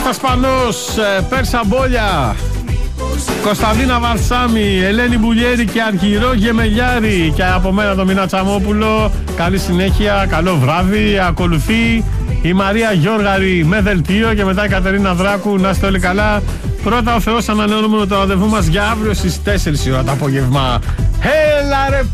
Κώστας Πανός, Πέρσα Μπόλια, Κωνσταντίνα Βαρσάμι, Ελένη Μπουλιέρη και Αργυρό Γεμελιάρη. Και από μένα το Μινά Τσαμόπουλο. Καλή συνέχεια, καλό βράδυ. Ακολουθεί η Μαρία Γιώργαρη με δελτίο και μετά η Κατερίνα Δράκου. Να είστε όλοι καλά. Πρώτα ο Θεός, ανανεώνουμε το ραντεβού μας για αύριο στις 4 η ώρα το απόγευμα. Έλα ρε